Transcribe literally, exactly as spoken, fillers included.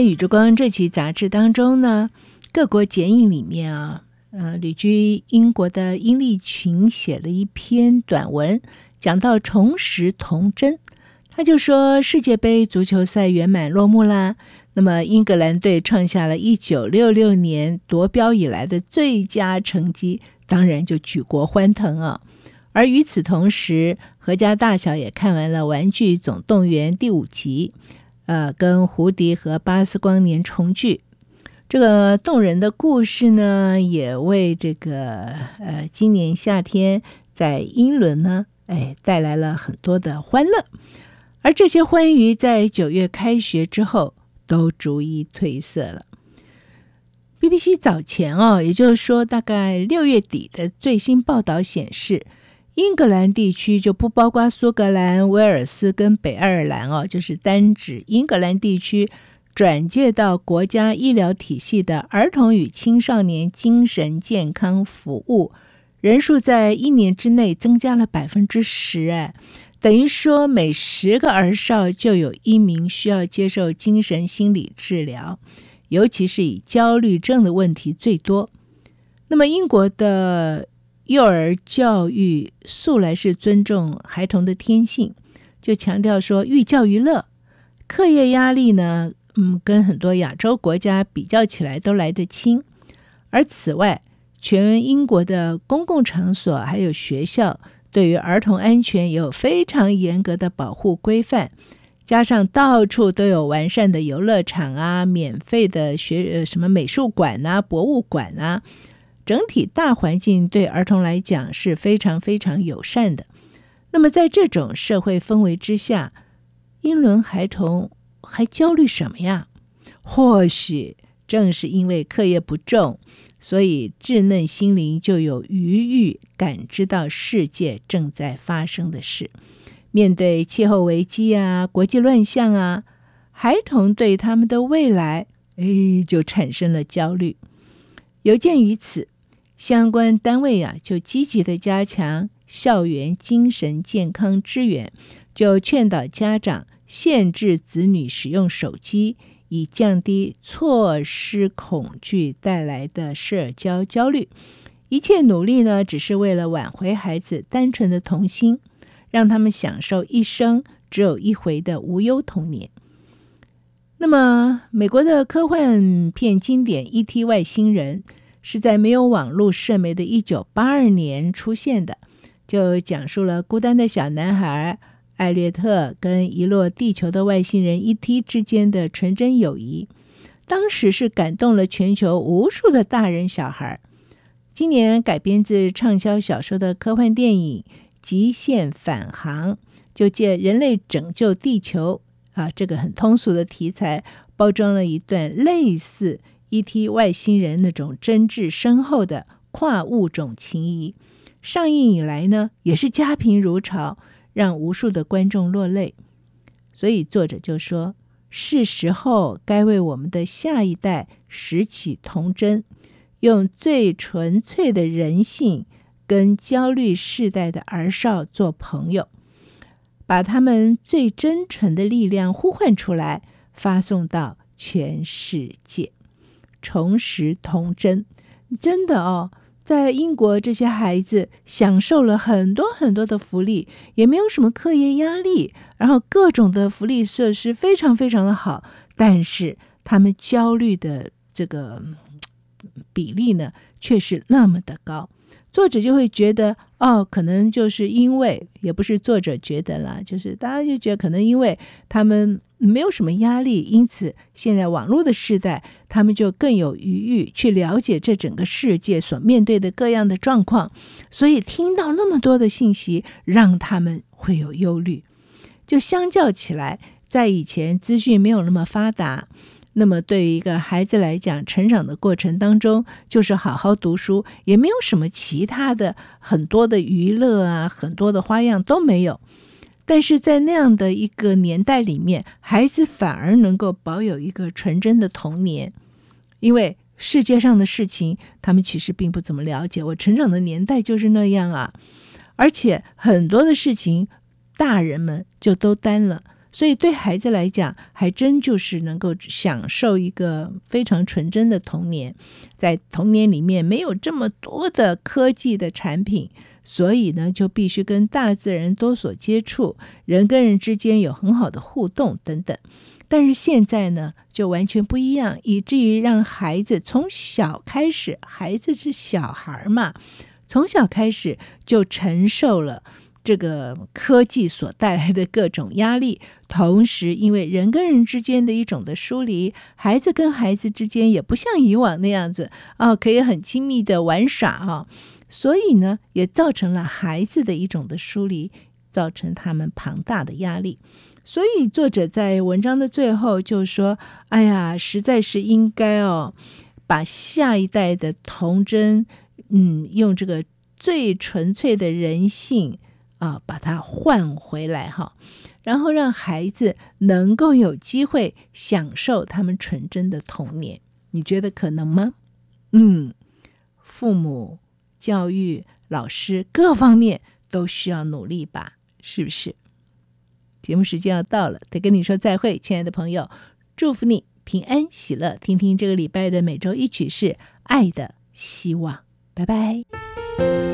在《宇之光》这期杂志当中呢，各国剪影里面啊，呃，旅居英国的殷立群写了一篇短文，讲到重拾童真。他就说，世界杯足球赛圆满落幕啦。那么英格兰队创下了一九六六年夺标以来的最佳成绩，当然就举国欢腾啊。而与此同时，阖家大小也看完了《玩具总动员》第五集，呃，跟胡迪和巴斯光年重聚。这个动人的故事呢，也为这个呃今年夏天在英伦呢，哎，带来了很多的欢乐。而这些欢愉在九月开学之后都逐一褪色了。B B C 早前哦，也就是说大概六月底的最新报道显示，英格兰地区就不包括苏格兰、威尔斯跟北爱尔兰哦，就是单指英格兰地区转介到国家医疗体系的儿童与青少年精神健康服务人数在一年之内增加了百分之十，哎，等于说每十个儿少就有一名需要接受精神心理治疗，尤其是以焦虑症的问题最多。那么英国的幼儿教育素来是尊重孩童的天性，就强调说寓教于乐，课业压力呢，嗯，跟很多亚洲国家比较起来都来得轻。而此外，全英国的公共场所还有学校对于儿童安全也有非常严格的保护规范，加上到处都有完善的游乐场啊，免费的学呃什么美术馆啊、博物馆啊，整体大环境对儿童来讲是非常非常友善的。那么在这种社会氛围之下，英伦孩童还焦虑什么呀？或许正是因为课业不重，所以稚嫩心灵就有余裕感知到世界正在发生的事。面对气候危机啊、国际乱象啊，孩童对他们的未来哎，就产生了焦虑。有鉴于此，相关单位啊就积极的加强校园精神健康支援，就劝导家长限制子女使用手机，以降低错失恐惧带来的社交焦虑。一切努力呢，只是为了挽回孩子单纯的童心，让他们享受一生只有一回的无忧童年。那么美国的科幻片经典 E T 外星人是在没有网络社媒的一九八二年出现的，就讲述了孤单的小男孩艾略特跟遗落地球的外星人 E T 之间的纯真友谊，当时是感动了全球无数的大人小孩。今年改编自畅销小说的科幻电影《极限返航》，就借人类拯救地球啊这个很通俗的题材，包装了一段类似 E T 外星人那种真挚深厚的跨物种情谊。上映以来呢，也是家贫如潮，让无数的观众落泪。所以作者就说，是时候该为我们的下一代拾起童真，用最纯粹的人性跟焦虑世代的儿少做朋友，把他们最真纯的力量呼唤出来，发送到全世界，重拾童真。真的哦，在英国这些孩子享受了很多很多的福利，也没有什么课业压力，然后各种的福利设施非常非常的好，但是他们焦虑的这个比例呢，却是那么的高。作者就会觉得，哦，可能就是因为，也不是作者觉得啦，就是大家就觉得可能因为他们没有什么压力，因此现在网络的时代，他们就更有余裕去了解这整个世界所面对的各样的状况，所以听到那么多的信息，让他们会有忧虑。就相较起来，在以前资讯没有那么发达，那么对于一个孩子来讲，成长的过程当中就是好好读书，也没有什么其他的很多的娱乐啊，很多的花样都没有。但是在那样的一个年代里面，孩子反而能够保有一个纯真的童年，因为世界上的事情他们其实并不怎么了解，我成长的年代就是那样啊，而且很多的事情大人们就都担了， 所以对孩子来讲，还真就是能够享受一个非常纯真的童年。在童年里面没有这么多的科技的产品，所以呢就必须跟大自然多所接触，人跟人之间有很好的互动等等。但是现在呢就完全不一样，以至于让孩子从小开始，孩子是小孩嘛，从小开始就承受了这个科技所带来的各种压力，同时因为人跟人之间的一种的疏离，孩子跟孩子之间也不像以往那样子啊，可以很亲密的玩耍啊，所以呢也造成了孩子的一种的疏离，造成他们庞大的压力。所以作者在文章的最后就说，哎呀，实在是应该哦，把下一代的童真，嗯，用这个最纯粹的人性啊，把它换回来哈，然后让孩子能够有机会享受他们纯真的童年。你觉得可能吗？嗯，父母、教育、老师各方面都需要努力吧，是不是？节目时间要到了，得跟你说再会，亲爱的朋友，祝福你平安喜乐。听听这个礼拜的每周一曲是《爱的希望》，拜拜。